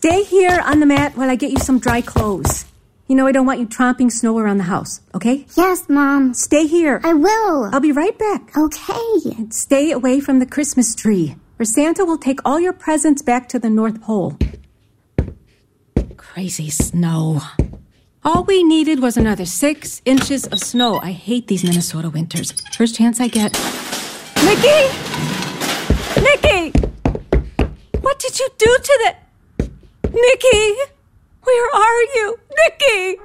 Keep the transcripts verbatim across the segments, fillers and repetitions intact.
Stay here on the mat while I get you some dry clothes. You know I don't want you tromping snow around the house, okay? Yes, Mom. Stay here. I will. I'll be right back. Okay. And stay away from the Christmas tree, or Santa will take all your presents back to the North Pole. Crazy snow. All we needed was another six inches of snow. I hate these Minnesota winters. First chance I get. Nikki! Nikki! What did you do to the... Nikki! Where are you? Nikki!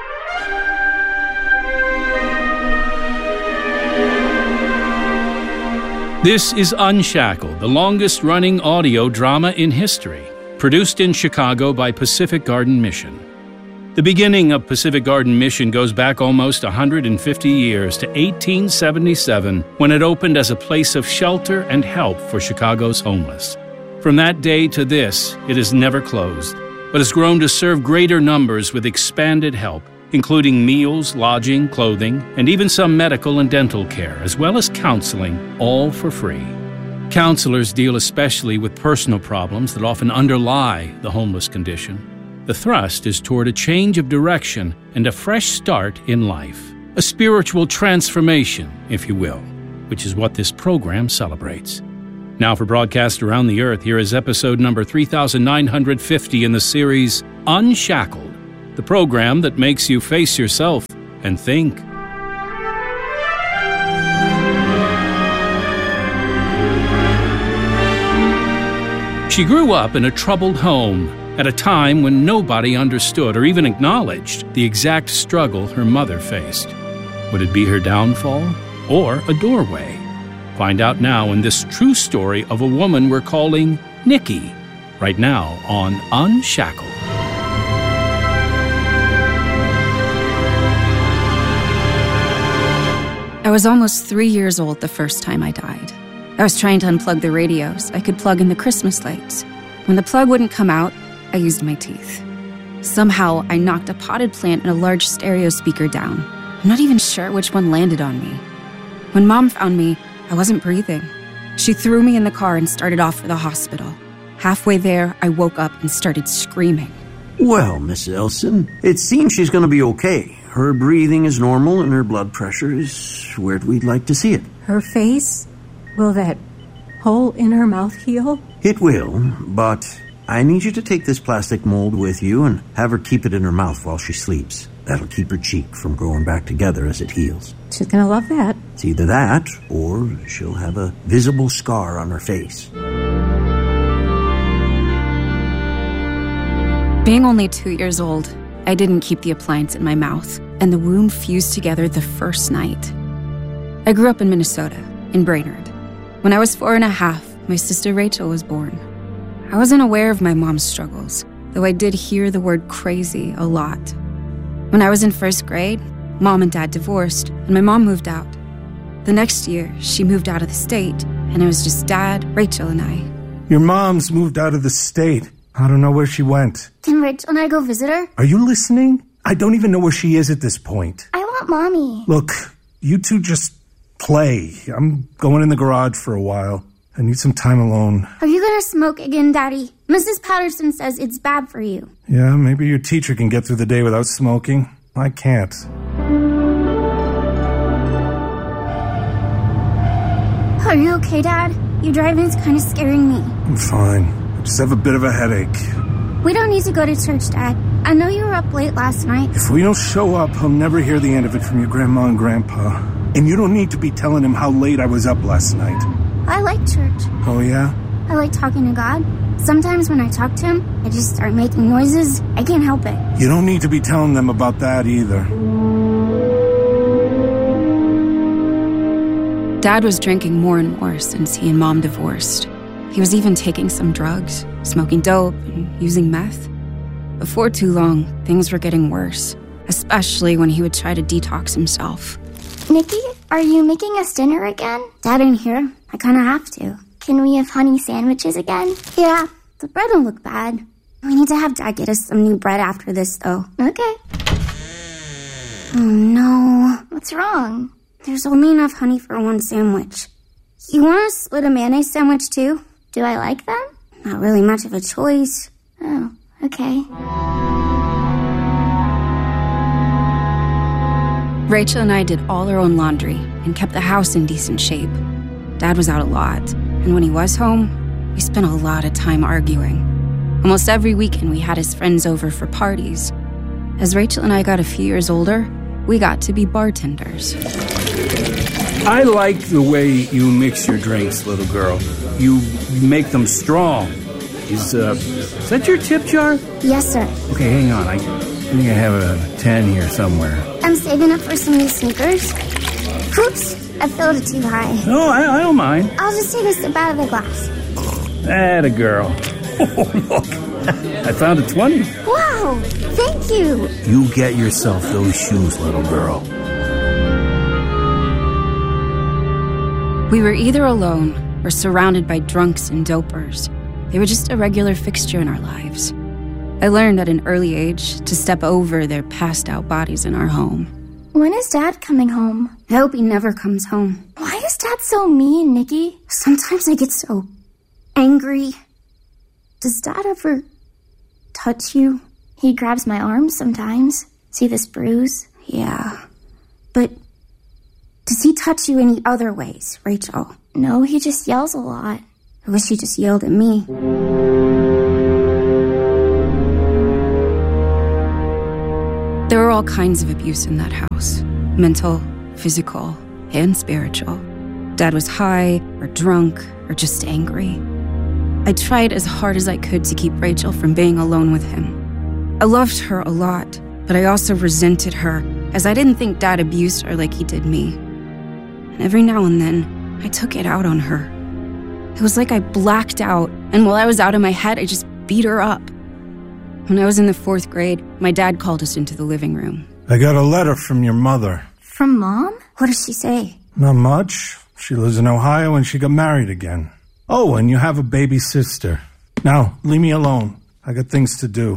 This is Unshackled, the longest-running audio drama in history, produced in Chicago by Pacific Garden Mission. The beginning of Pacific Garden Mission goes back almost one hundred fifty years to eighteen seventy-seven, when it opened as a place of shelter and help for Chicago's homeless. From that day to this, it has never closed, but has grown to serve greater numbers with expanded help, including meals, lodging, clothing, and even some medical and dental care, as well as counseling, all for free. Counselors deal especially with personal problems that often underlie the homeless condition. The thrust is toward a change of direction and a fresh start in life, a spiritual transformation, if you will, which is what this program celebrates. Now for broadcast around the earth, here is episode number three thousand nine hundred fifty in the series Unshackled, the program that makes you face yourself and think. She grew up in a troubled home at a time when nobody understood or even acknowledged the exact struggle her mother faced. Would it be her downfall or a doorway? Find out now in this true story of a woman we're calling Nikki, right now on Unshackled. I was almost three years old the first time I died. I was trying to unplug the radios. I could plug in the Christmas lights. When the plug wouldn't come out, I used my teeth. Somehow, I knocked a potted plant and a large stereo speaker down. I'm not even sure which one landed on me. When Mom found me, I wasn't breathing. She threw me in the car and started off for the hospital. Halfway there, I woke up and started screaming. Well, Miss Elson, it seems she's going to be okay. Her breathing is normal and her blood pressure is where we'd like to see it. Her face? Will that hole in her mouth heal? It will, but I need you to take this plastic mold with you and have her keep it in her mouth while she sleeps. That'll keep her cheek from growing back together as it heals. She's gonna love that. It's either that, or she'll have a visible scar on her face. Being only two years old, I didn't keep the appliance in my mouth, and the wound fused together the first night. I grew up in Minnesota, in Brainerd. When I was four and a half, my sister Rachel was born. I wasn't aware of my mom's struggles, though I did hear the word crazy a lot. When I was in first grade, Mom and Dad divorced, and my mom moved out. The next year, she moved out of the state, and it was just Dad, Rachel, and I. Your mom's moved out of the state. I don't know where she went. Can Rachel and I go visit her? Are you listening? I don't even know where she is at this point. I want Mommy. Look, you two just play. I'm going in the garage for a while. I need some time alone. Are you gonna smoke again, Daddy? Missus Patterson says it's bad for you. Yeah, maybe your teacher can get through the day without smoking. I can't. Are you okay, Dad? Your driving's kind of scaring me. I'm fine. I just have a bit of a headache. We don't need to go to church, Dad. I know you were up late last night. If we don't show up, I'll never hear the end of it from your grandma and grandpa. And you don't need to be telling him how late I was up last night. I like church. Oh, yeah? I like talking to God. Sometimes when I talk to him, I just start making noises. I can't help it. You don't need to be telling them about that either. Dad was drinking more and more since he and Mom divorced. He was even taking some drugs, smoking dope, and using meth. Before too long, things were getting worse, especially when he would try to detox himself. Nikki, are you making us dinner again? Dad ain't here. I kind of have to. Can we have honey sandwiches again? Yeah, the bread don't look bad. We need to have Dad get us some new bread after this, though. Okay. Oh, no. What's wrong? There's only enough honey for one sandwich. You want to split a mayonnaise sandwich, too? Do I like them? Not really much of a choice. Oh, Okay. Rachel and I did all our own laundry and kept the house in decent shape. Dad was out a lot, and when he was home, we spent a lot of time arguing. Almost every weekend we had his friends over for parties. As Rachel and I got a few years older, we got to be bartenders. I like the way you mix your drinks, little girl. You make them strong. Is, uh, is that your tip jar? Yes, sir. Okay, hang on. I think I have a ten here somewhere. I'm saving up for some new sneakers. Oops, I filled it too high. No, I, I don't mind. I'll just take a sip out of the glass. Atta girl. Oh, look. I found a twenty. Wow, thank you. You get yourself those shoes, little girl. We were either alone or surrounded by drunks and dopers. They were just a regular fixture in our lives. I learned at an early age to step over their passed-out bodies in our home. When is Dad coming home? I hope he never comes home. Why is Dad so mean, Nikki? Sometimes I get so angry. Does Dad ever touch you? He grabs my arms sometimes. See this bruise? Yeah. But does he touch you any other ways, Rachel? No, he just yells a lot. I wish he just yelled at me. There were all kinds of abuse in that house. Mental, physical, and spiritual. Dad was high, or drunk, or just angry. I tried as hard as I could to keep Rachel from being alone with him. I loved her a lot, but I also resented her, as I didn't think Dad abused her like he did me. And every now and then, I took it out on her. It was like I blacked out, and while I was out of my head, I just beat her up. When I was in the fourth grade, my dad called us into the living room. I got a letter from your mother. From Mom? What does she say? Not much. She lives in Ohio and she got married again. Oh, and you have a baby sister. Now, leave me alone. I got things to do.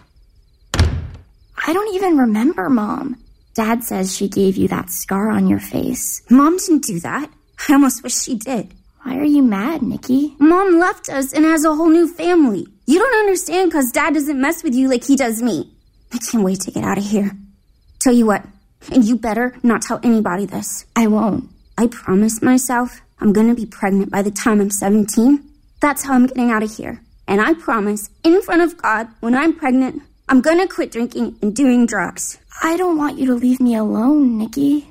I don't even remember Mom. Dad says she gave you that scar on your face. Mom didn't do that. I almost wish she did. Why are you mad, Nikki? Mom left us and has a whole new family. You don't understand because Dad doesn't mess with you like he does me. I can't wait to get out of here. Tell you what, and you better not tell anybody this. I won't. I promised myself I'm gonna be pregnant by the time I'm seventeen. That's how I'm getting out of here. And I promise, in front of God, when I'm pregnant, I'm gonna quit drinking and doing drugs. I don't want you to leave me alone, Nikki.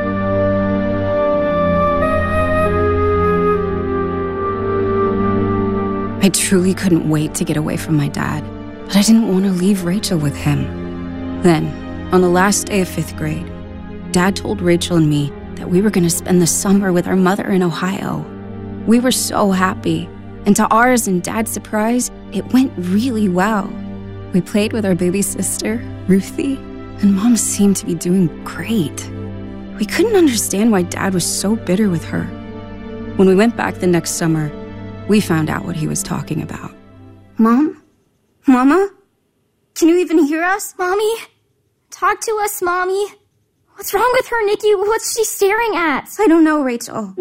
I truly couldn't wait to get away from my dad, but I didn't want to leave Rachel with him. Then, on the last day of fifth grade, Dad told Rachel and me that we were going to spend the summer with our mother in Ohio. We were so happy, and to ours and Dad's surprise, it went really well. We played with our baby sister, Ruthie, and Mom seemed to be doing great. We couldn't understand why Dad was so bitter with her. When we went back the next summer, we found out what he was talking about. Mom? Mama? Can you even hear us? Mommy? Talk to us, Mommy. What's wrong with her, Nikki? What's she staring at? I don't know, Rachel.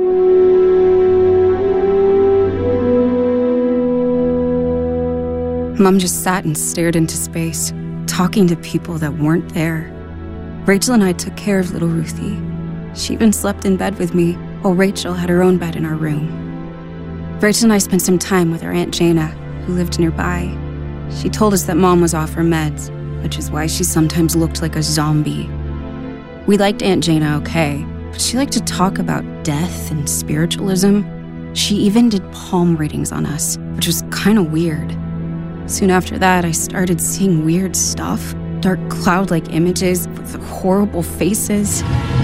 Mom just sat and stared into space, talking to people that weren't there. Rachel and I took care of little Ruthie. She even slept in bed with me, while Rachel had her own bed in our room. Rachel and I spent some time with our Aunt Jana, who lived nearby. She told us that Mom was off her meds, which is why she sometimes looked like a zombie. We liked Aunt Jana okay, but she liked to talk about death and spiritualism. She even did palm readings on us, which was kind of weird. Soon after that, I started seeing weird stuff, dark cloud-like images with horrible faces.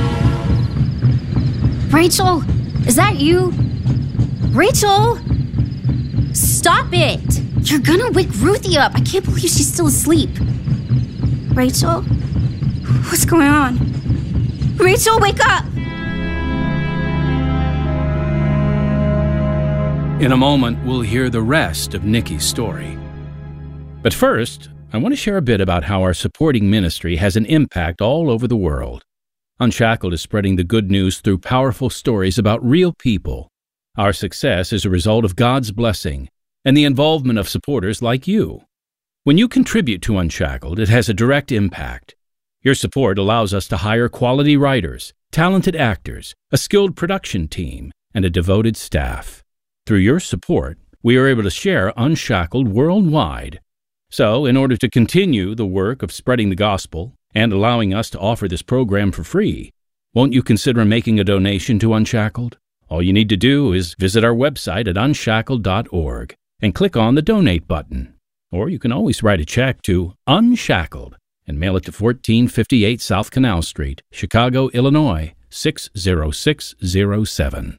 Rachel, is that you? Rachel! Stop it! You're gonna wake Ruthie up. I can't believe she's still asleep. Rachel? What's going on? Rachel, wake up! In a moment, we'll hear the rest of Nikki's story. But first, I want to share a bit about how our supporting ministry has an impact all over the world. Unshackled is spreading the good news through powerful stories about real people. Our success is a result of God's blessing and the involvement of supporters like you. When you contribute to Unshackled, it has a direct impact. Your support allows us to hire quality writers, talented actors, a skilled production team, and a devoted staff. Through your support, we are able to share Unshackled worldwide. So, in order to continue the work of spreading the gospel and allowing us to offer this program for free, won't you consider making a donation to Unshackled? All you need to do is visit our website at unshackled dot org and click on the Donate button. Or you can always write a check to Unshackled and mail it to fourteen fifty-eight South Canal Street, Chicago, Illinois, six zero six zero seven.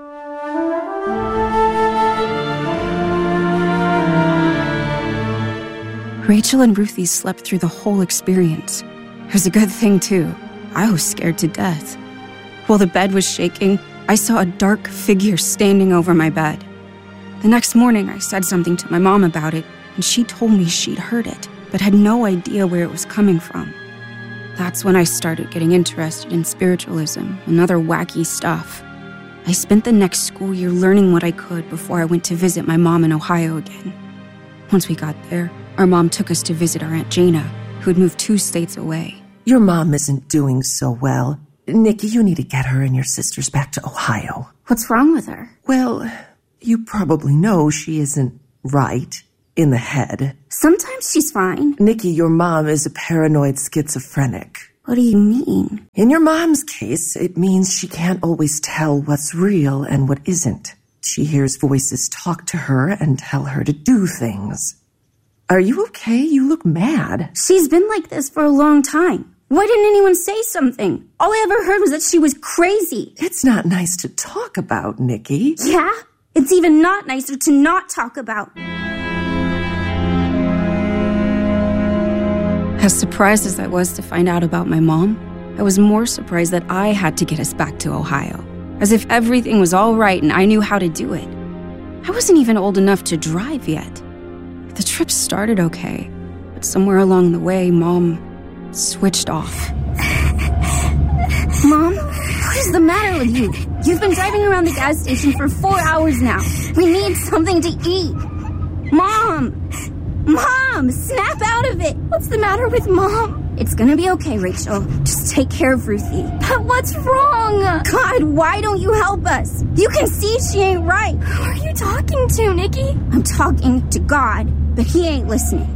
Rachel and Ruthie slept through the whole experience. It was a good thing, too. I was scared to death. While the bed was shaking, I saw a dark figure standing over my bed. The next morning, I said something to my mom about it, and she told me she'd heard it, but had no idea where it was coming from. That's when I started getting interested in spiritualism and other wacky stuff. I spent the next school year learning what I could before I went to visit my mom in Ohio again. Once we got there, our mom took us to visit our Aunt Jana, who had moved two states away. Your mom isn't doing so well. Nikki, you need to get her and your sisters back to Ohio. What's wrong with her? Well, you probably know she isn't right in the head. Sometimes she's fine. Nikki, your mom is a paranoid schizophrenic. What do you mean? In your mom's case, it means she can't always tell what's real and what isn't. She hears voices talk to her and tell her to do things. Are you okay? You look mad. She's been like this for a long time. Why didn't anyone say something? All I ever heard was that she was crazy. It's not nice to talk about, Nikki. Yeah? It's even not nicer to not talk about. As surprised as I was to find out about my mom, I was more surprised that I had to get us back to Ohio, as if everything was all right and I knew how to do it. I wasn't even old enough to drive yet. The trip started okay, but somewhere along the way, Mom switched off. Mom, what is the matter with you? You've been driving around the gas station for four hours now. We need something to eat. Mom! Mom! Snap out of it! What's the matter with Mom? It's gonna be okay, Rachel. Just take care of Ruthie. But what's wrong? God, why don't you help us? You can see she ain't right. Who are you talking to, Nikki? I'm talking to God, but he ain't listening.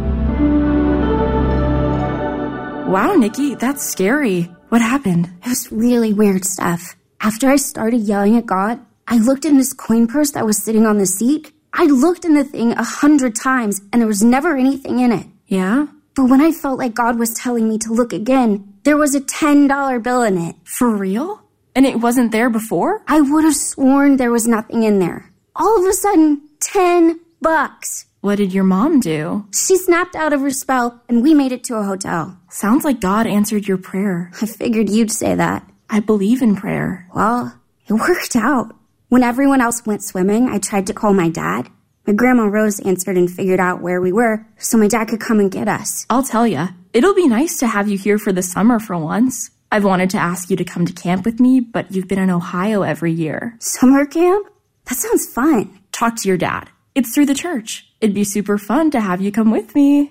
Wow, Nikki, that's scary. What happened? It was really weird stuff. After I started yelling at God, I looked in this coin purse that was sitting on the seat. I looked in the thing a hundred times, and there was never anything in it. Yeah? But when I felt like God was telling me to look again, there was a ten dollar bill in it. For real? And it wasn't there before? I would have sworn there was nothing in there. All of a sudden, ten bucks. What did your mom do? She snapped out of her spell, and we made it to a hotel. Sounds like God answered your prayer. I figured you'd say that. I believe in prayer. Well, it worked out. When everyone else went swimming, I tried to call my dad. My grandma Rose answered and figured out where we were so my dad could come and get us. I'll tell ya, it'll be nice to have you here for the summer for once. I've wanted to ask you to come to camp with me, but you've been in Ohio every year. Summer camp? That sounds fun. Talk to your dad. It's through the church. It'd be super fun to have you come with me.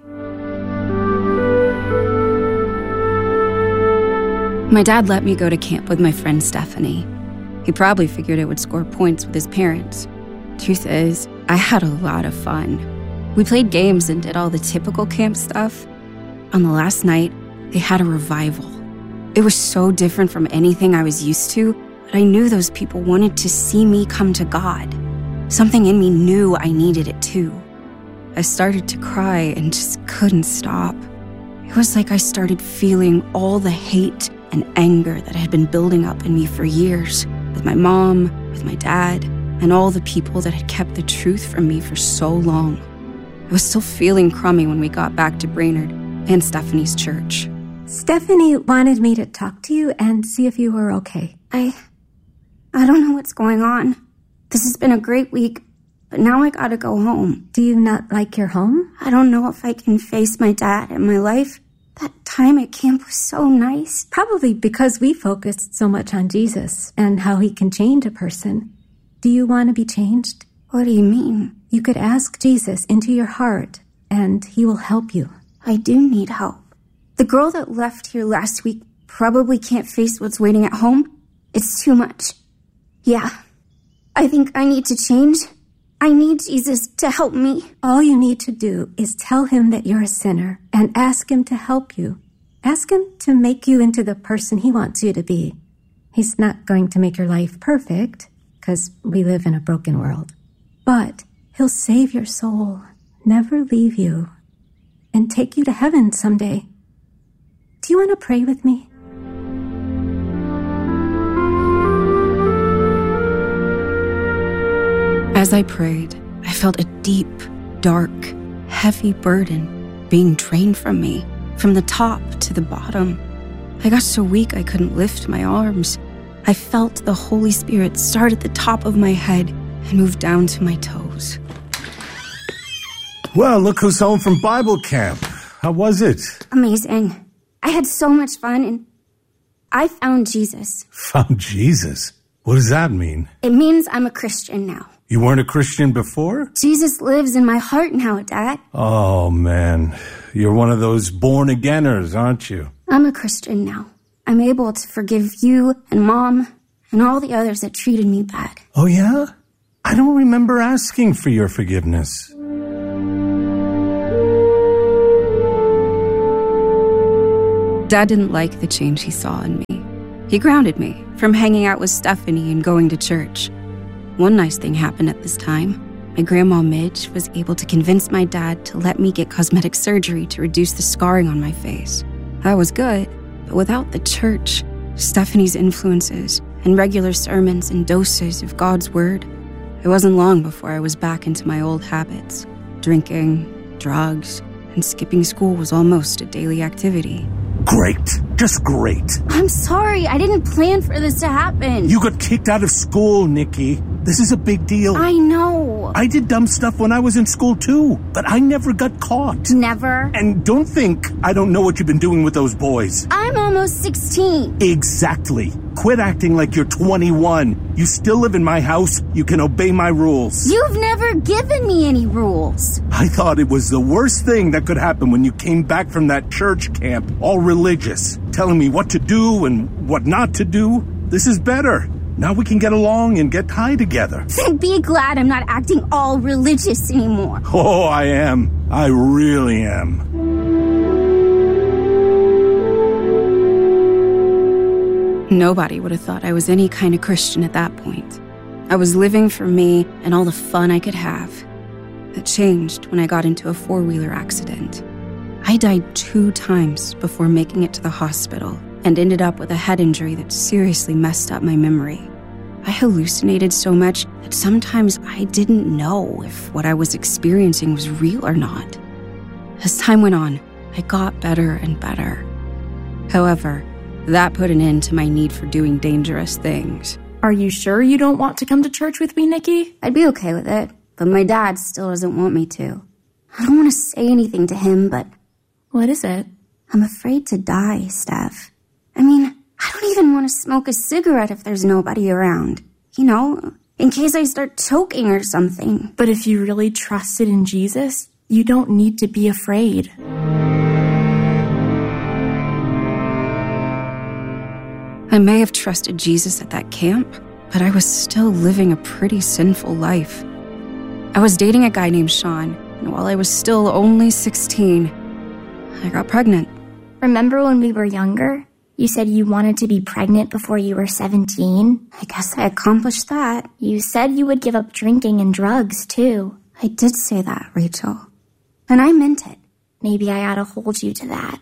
My dad let me go to camp with my friend Stephanie. He probably figured it would score points with his parents. Truth is, I had a lot of fun. We played games and did all the typical camp stuff. On the last night, they had a revival. It was so different from anything I was used to, but I knew those people wanted to see me come to God. Something in me knew I needed it too. I started to cry and just couldn't stop. It was like I started feeling all the hate and anger that had been building up in me for years, with my mom, with my dad, and all the people that had kept the truth from me for so long. I was still feeling crummy when we got back to Brainerd and Stephanie's church. Stephanie wanted me to talk to you and see if you were okay. I... I don't know what's going on. This has been a great week, but now I gotta go home. Do you not like your home? I don't know if I can face my dad and my life. That time at camp was so nice. Probably because we focused so much on Jesus and how he can change a person. Do you want to be changed? What do you mean? You could ask Jesus into your heart and he will help you. I do need help. The girl that left here last week probably can't face what's waiting at home. It's too much. Yeah, I think I need to change. I need Jesus to help me. All you need to do is tell him that you're a sinner and ask him to help you. Ask him to make you into the person he wants you to be. He's not going to make your life perfect, because we live in a broken world. But he'll save your soul, never leave you, and take you to heaven someday. Do you want to pray with me? As I prayed, I felt a deep, dark, heavy burden being drained from me, from the top to the bottom. I got so weak I couldn't lift my arms. I felt the Holy Spirit start at the top of my head and move down to my toes. Well, look who's home from Bible camp. How was it? Amazing. I had so much fun, and I found Jesus. Found Jesus? What does that mean? It means I'm a Christian now. You weren't a Christian before? Jesus lives in my heart now, Dad. Oh, man. You're one of those born-againers, aren't you? I'm a Christian now. I'm able to forgive you and Mom and all the others that treated me bad. Oh, yeah? I don't remember asking for your forgiveness. Dad didn't like the change he saw in me. He grounded me from hanging out with Stephanie and going to church. One nice thing happened at this time. My grandma Midge was able to convince my dad to let me get cosmetic surgery to reduce the scarring on my face. That was good, but without the church, Stephanie's influences, and regular sermons and doses of God's word, it wasn't long before I was back into my old habits. Drinking, drugs, and skipping school was almost a daily activity. Great. Just great. I'm sorry. I didn't plan for this to happen. You got kicked out of school, Nikki. This is a big deal. I know. I did dumb stuff when I was in school, too. But I never got caught. Never. And don't think I don't know what you've been doing with those boys. I'm almost sixteen. Exactly. Quit acting like you're twenty-one. You still live in my house. You can obey my rules. You've never given me any rules. I thought it was the worst thing that could happen when you came back from that church camp, all religious, telling me what to do and what not to do. This is better. Now we can get along and get high together. Then be glad I'm not acting all religious anymore. Oh, I am. I really am. Nobody would have thought I was any kind of Christian at that point. I was living for me and all the fun I could have. That changed when I got into a four-wheeler accident. I died two times before making it to the hospital and ended up with a head injury that seriously messed up my memory. I hallucinated so much that sometimes I didn't know if what I was experiencing was real or not. As time went on, I got better and better. However, that put an end to my need for doing dangerous things. Are you sure you don't want to come to church with me, Nikki? I'd be okay with it, but my dad still doesn't want me to. I don't want to say anything to him, but... What is it? I'm afraid to die, Steph. I mean, I don't even want to smoke a cigarette if there's nobody around. You know, in case I start choking or something. But if you really trusted in Jesus, you don't need to be afraid. I may have trusted Jesus at that camp, but I was still living a pretty sinful life. I was dating a guy named Sean, and while I was still only sixteen, I got pregnant. Remember when we were younger? You said you wanted to be pregnant before you were seventeen. I guess I accomplished that. You said you would give up drinking and drugs, too. I did say that, Rachel. And I meant it. Maybe I ought to hold you to that.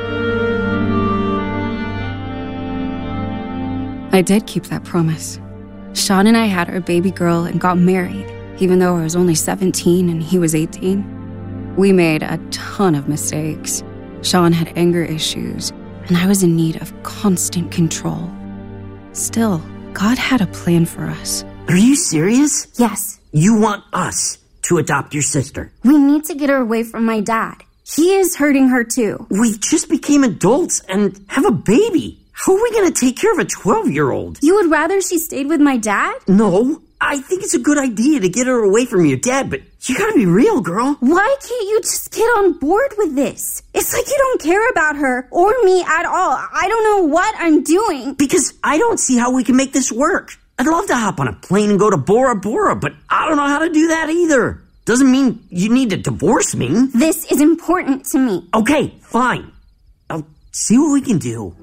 I did keep that promise. Sean and I had our baby girl and got married, even though I was only seventeen and he was eighteen. We made a ton of mistakes. Sean had anger issues, and I was in need of constant control. Still, God had a plan for us. Are you serious? Yes. You want us to adopt your sister? We need to get her away from my dad. He is hurting her too. We just became adults and have a baby. How are we going to take care of a twelve-year-old? You would rather she stayed with my dad? No. I think it's a good idea to get her away from your dad, but You gotta be real, girl. Why can't you just get on board with this? It's like you don't care about her or me at all. I don't know what I'm doing. Because I don't see how we can make this work. I'd love to hop on a plane and go to Bora Bora, but I don't know how to do that either. Doesn't mean you need to divorce me. This is important to me. Okay, fine. I'll see what we can do.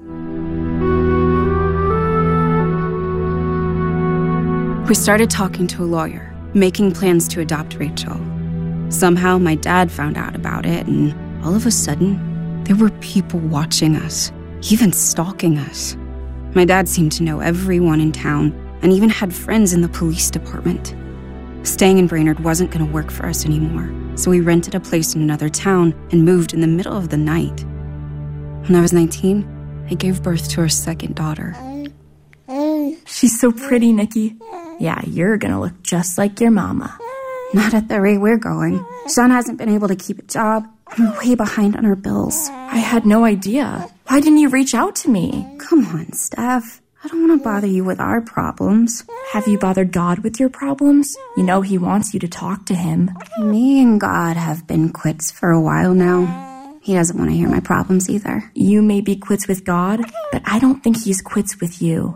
We started talking to a lawyer, making plans to adopt Rachel. Somehow my dad found out about it, and all of a sudden, there were people watching us, even stalking us. My dad seemed to know everyone in town, and even had friends in the police department. Staying in Brainerd wasn't going to work for us anymore, so we rented a place in another town and moved in the middle of the night. When I was nineteen, I gave birth to our second daughter. She's so pretty, Nikki. Yeah, you're gonna look just like your mama. Not at the rate we're going. Sean hasn't been able to keep a job, and we're way behind on our bills. I had no idea. Why didn't you reach out to me? Come on, Steph. I don't want to bother you with our problems. Have you bothered God with your problems? You know he wants you to talk to him. Me and God have been quits for a while now. He doesn't want to hear my problems either. You may be quits with God, but I don't think he's quits with you.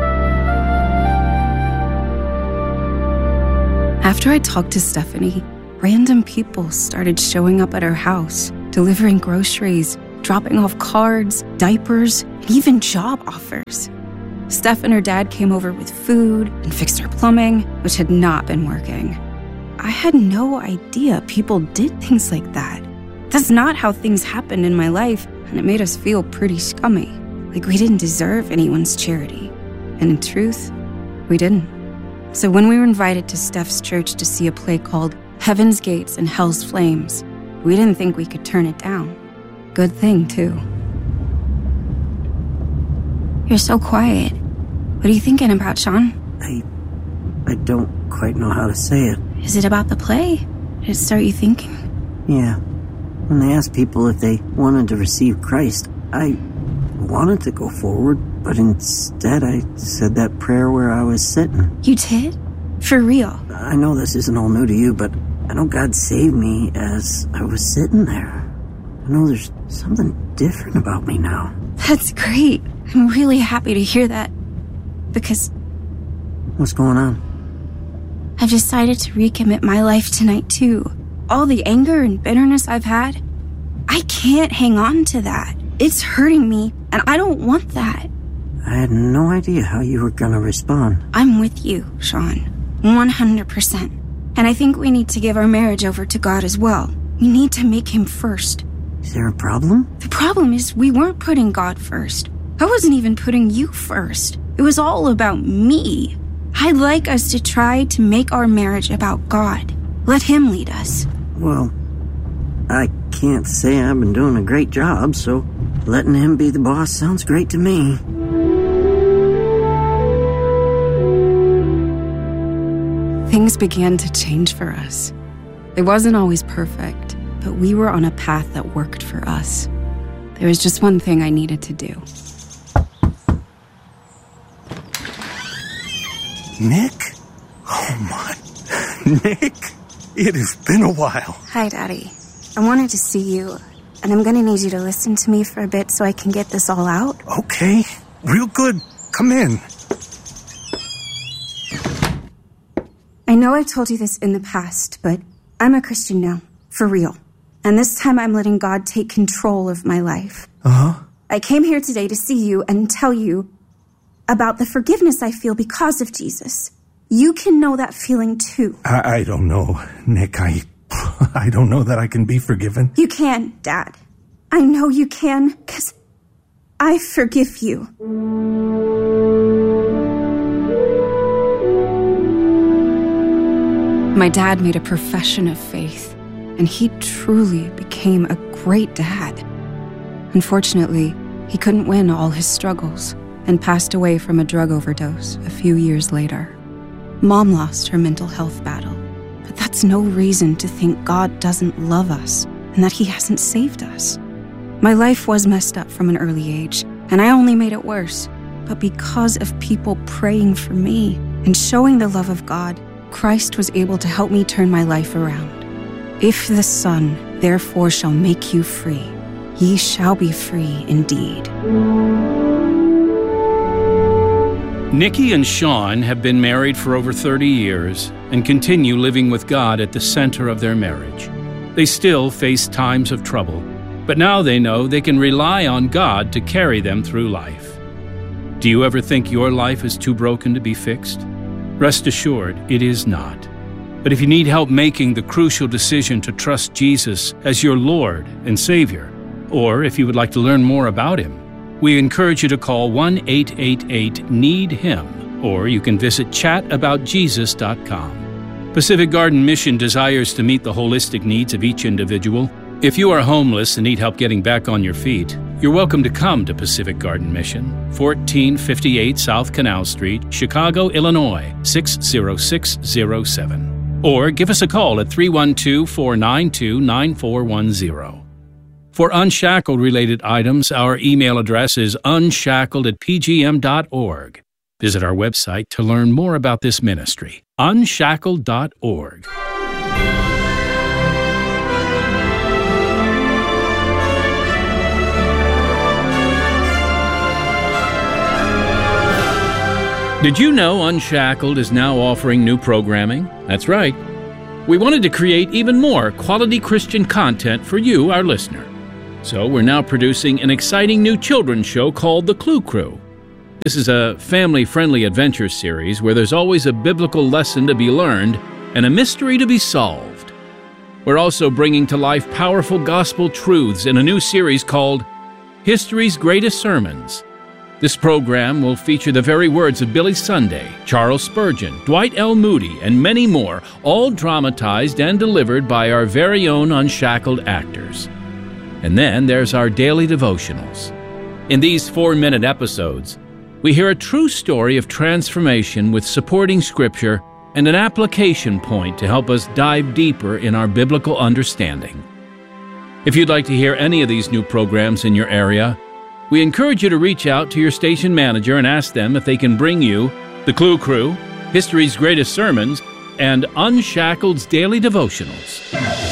After I talked to Stephanie, random people started showing up at our house, delivering groceries, dropping off cards, diapers, and even job offers. Steph and her dad came over with food and fixed our plumbing, which had not been working. I had no idea people did things like that. That's not how things happened in my life, and it made us feel pretty scummy, like we didn't deserve anyone's charity. And in truth, we didn't. So when we were invited to Steph's church to see a play called Heaven's Gates and Hell's Flames, we didn't think we could turn it down. Good thing, too. You're so quiet. What are you thinking about, Sean? I... I don't quite know how to say it. Is it about the play? Did it start you thinking? Yeah. When they asked people if they wanted to receive Christ, I wanted to go forward, but instead I said that prayer where I was sitting. You did? For real? I know this isn't all new to you, but I know God saved me as I was sitting there. I know there's something different about me now. That's great. I'm really happy to hear that. Because... What's going on? I've decided to recommit my life tonight, too. All the anger and bitterness I've had, I can't hang on to that. It's hurting me, and I don't want that. I had no idea how you were gonna respond. I'm with you, Sean. one hundred percent. And I think we need to give our marriage over to God as well. We need to make him first. Is there a problem? The problem is we weren't putting God first. I wasn't even putting you first. It was all about me. I'd like us to try to make our marriage about God. Let him lead us. Well, I can't say I've been doing a great job, so letting him be the boss sounds great to me. Things began to change for us. It wasn't always perfect, but we were on a path that worked for us. There was just one thing I needed to do. Nick? Oh my. Nick? It has been a while. Hi, Daddy. I wanted to see you, and I'm gonna need you to listen to me for a bit so I can get this all out. Okay. Real good. Come in. I know I've told you this in the past, but I'm a Christian now, for real. And this time I'm letting God take control of my life. Uh-huh. I came here today to see you and tell you about the forgiveness I feel because of Jesus. You can know that feeling too. I, I don't know, Nick. I, I don't know that I can be forgiven. You can, Dad. I know you can, because I forgive you. My dad made a profession of faith, and he truly became a great dad. Unfortunately, he couldn't win all his struggles and passed away from a drug overdose a few years later. Mom lost her mental health battle, but that's no reason to think God doesn't love us and that he hasn't saved us. My life was messed up from an early age, and I only made it worse. But because of people praying for me and showing the love of God, Christ was able to help me turn my life around. If the Son, therefore, shall make you free, ye shall be free indeed. Nikki and Sean have been married for over thirty years and continue living with God at the center of their marriage. They still face times of trouble, but now they know they can rely on God to carry them through life. Do you ever think your life is too broken to be fixed? Rest assured, it is not. But if you need help making the crucial decision to trust Jesus as your Lord and Savior, or if you would like to learn more about Him, we encourage you to call one eight eight eight, need him, or you can visit chat about jesus dot com. Pacific Garden Mission desires to meet the holistic needs of each individual. If you are homeless and need help getting back on your feet, you're welcome to come to Pacific Garden Mission, fourteen fifty-eight South Canal Street, Chicago, Illinois, six zero six zero seven. Or give us a call at three one two, four nine two, nine four one zero. For Unshackled-related items, our email address is unshackled at p g m dot org. Visit our website to learn more about this ministry, unshackled dot org. Did you know Unshackled is now offering new programming? That's right. We wanted to create even more quality Christian content for you, our listener. So we're now producing an exciting new children's show called The Clue Crew. This is a family-friendly adventure series where there's always a biblical lesson to be learned and a mystery to be solved. We're also bringing to life powerful gospel truths in a new series called History's Greatest Sermons. This program will feature the very words of Billy Sunday, Charles Spurgeon, Dwight L. Moody, and many more, all dramatized and delivered by our very own Unshackled actors. And then there's our daily devotionals. In these four-minute episodes, we hear a true story of transformation with supporting scripture and an application point to help us dive deeper in our biblical understanding. If you'd like to hear any of these new programs in your area, we encourage you to reach out to your station manager and ask them if they can bring you The Clue Crew, History's Greatest Sermons, and Unshackled's Daily Devotionals.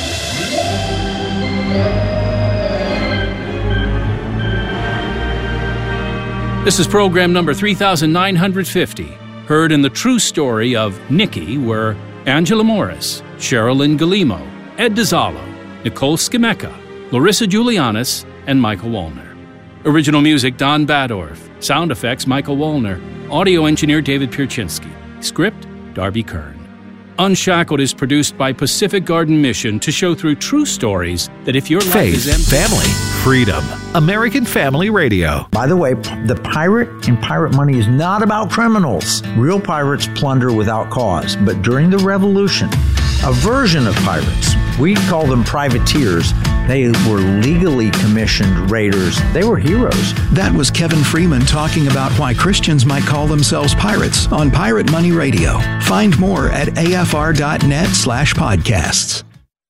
This is program number three thousand nine hundred fifty, heard in the true story of Nikki were Angela Morris, Sherilyn Galimo, Ed DiZallo, Nicole Skimeka, Larissa Julianis, and Michael Wallner. Original music, Don Badorf. Sound effects, Michael Wallner. Audio engineer, David Pierczynski. Script, Darby Kern. Unshackled is produced by Pacific Garden Mission to show through true stories that if your life Faith, is empty... family, freedom. American Family Radio. By the way, the pirate in Pirate Money is not about criminals. Real pirates plunder without cause. But during the Revolution, a version of pirates, we call them privateers, they were legally commissioned raiders. They were heroes. That was Kevin Freeman talking about why Christians might call themselves pirates on Pirate Money Radio. Find more at A F R dot net slash podcasts.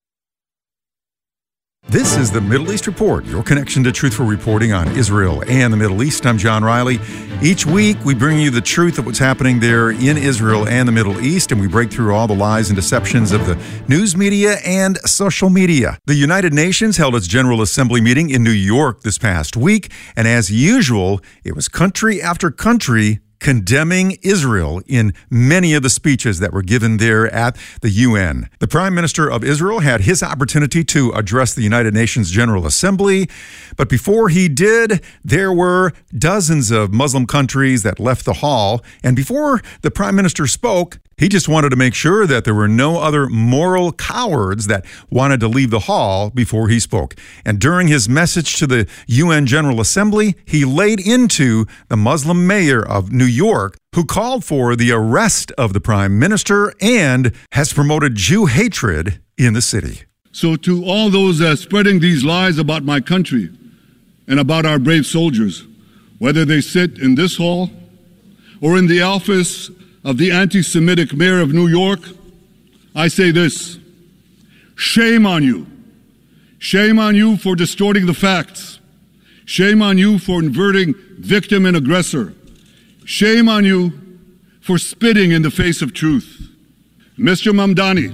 This is the Middle East Report, your connection to truthful reporting on Israel and the Middle East. I'm John Riley. Each week, we bring you the truth of what's happening there in Israel and the Middle East, and we break through all the lies and deceptions of the news media and social media. The United Nations held its General Assembly meeting in New York this past week, and as usual, it was country after country condemning Israel in many of the speeches that were given there at the U N. The Prime Minister of Israel had his opportunity to address the United Nations General Assembly, but before he did, there were dozens of Muslim countries that left the hall, and before the Prime Minister spoke, he just wanted to make sure that there were no other moral cowards that wanted to leave the hall before he spoke. And during his message to the U N General Assembly, he laid into the Muslim mayor of New York, who called for the arrest of the Prime Minister and has promoted Jew hatred in the city. So to all those uh, spreading these lies about my country and about our brave soldiers, whether they sit in this hall or in the office of the anti-Semitic mayor of New York, I say this: shame on you. Shame on you for distorting the facts. Shame on you for inverting victim and aggressor. Shame on you for spitting in the face of truth. Mister Mamdani,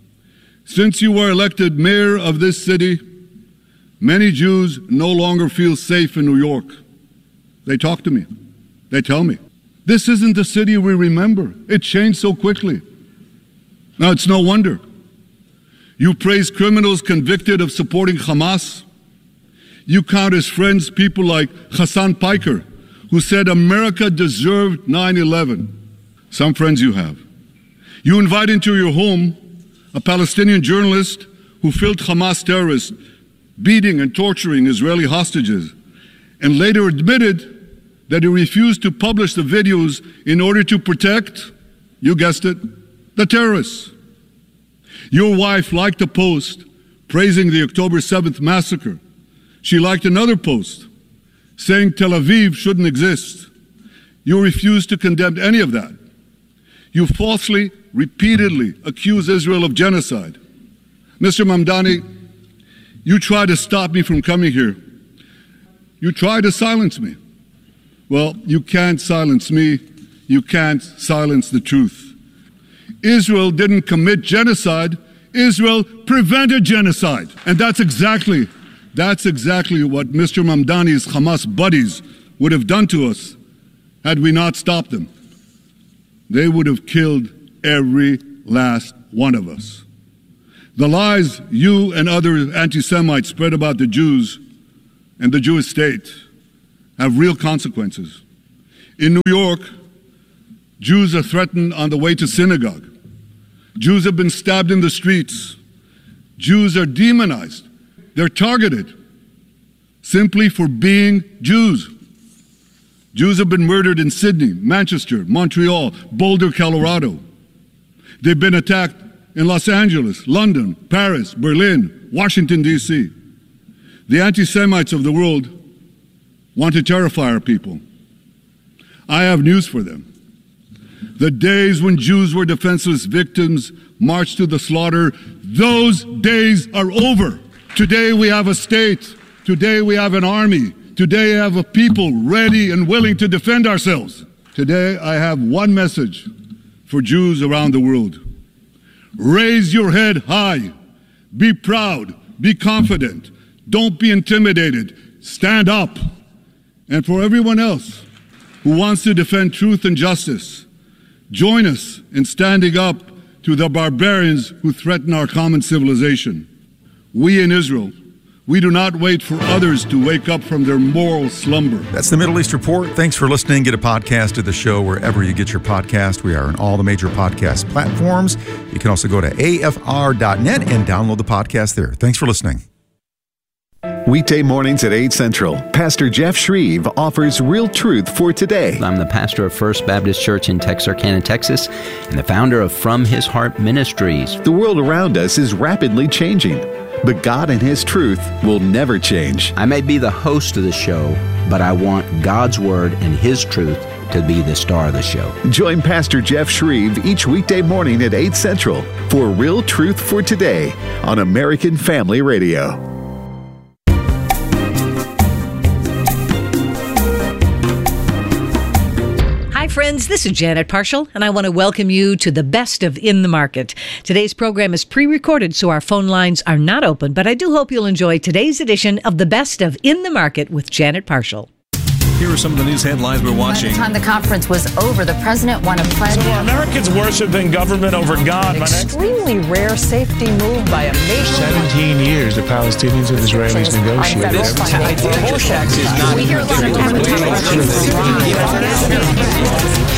since you were elected mayor of this city, many Jews no longer feel safe in New York. They talk to me. They tell me, this isn't the city we remember. It changed so quickly. Now, it's no wonder. You praise criminals convicted of supporting Hamas. You count as friends people like Hassan Piker, who said America deserved nine eleven. Some friends you have. You invite into your home a Palestinian journalist who filmed Hamas terrorists beating and torturing Israeli hostages, and later admitted that he refused to publish the videos in order to protect, you guessed it, the terrorists. Your wife liked a post praising the October seventh massacre. She liked another post saying Tel Aviv shouldn't exist. You refused to condemn any of that. You falsely, repeatedly accuse Israel of genocide. Mister Mamdani, you tried to stop me from coming here. You tried to silence me. Well, you can't silence me. You can't silence the truth. Israel didn't commit genocide. Israel prevented genocide. And that's exactly, that's exactly what Mister Mamdani's Hamas buddies would have done to us had we not stopped them. They would have killed every last one of us. The lies you and other anti-Semites spread about the Jews and the Jewish state have real consequences. In New York, Jews are threatened on the way to synagogue. Jews have been stabbed in the streets. Jews are demonized. They're targeted simply for being Jews. Jews have been murdered in Sydney, Manchester, Montreal, Boulder, Colorado. They've been attacked in Los Angeles, London, Paris, Berlin, Washington, D C The anti-Semites of the world want to terrify our people. I have news for them. The days when Jews were defenseless victims marched to the slaughter, those days are over. Today we have a state. Today we have an army. Today I have a people ready and willing to defend ourselves. Today I have one message for Jews around the world. Raise your head high. Be proud. Be confident. Don't be intimidated. Stand up. And for everyone else who wants to defend truth and justice, join us in standing up to the barbarians who threaten our common civilization. We in Israel, we do not wait for others to wake up from their moral slumber. That's the Middle East Report. Thanks for listening. Get a podcast of the show wherever you get your podcast. We are on all the major podcast platforms. You can also go to A F R dot net and download the podcast there. Thanks for listening. Weekday mornings at eight Central, Pastor Jeff Shreve offers real truth for today. I'm the pastor of First Baptist Church in Texarkana, Texas, and the founder of From His Heart Ministries. The world around us is rapidly changing, but God and His truth will never change. I may be the host of the show, but I want God's Word and His truth to be the star of the show. Join Pastor Jeff Shreve each weekday morning at eight Central for Real Truth for Today on American Family Radio. Hi, friends. This is Janet Parshall, and I want to welcome you to the Best of In the Market. Today's program is pre-recorded, so our phone lines are not open, but I do hope you'll enjoy today's edition of the Best of In the Market with Janet Parshall. Here are some of the news headlines we're watching. By the time the conference was over, the president won a pledge. So Americans worshiping government over God. An extremely rare safety move by a nation. Seventeen years the Palestinians and Israelis negotiated. This tax is not. We hear a lot of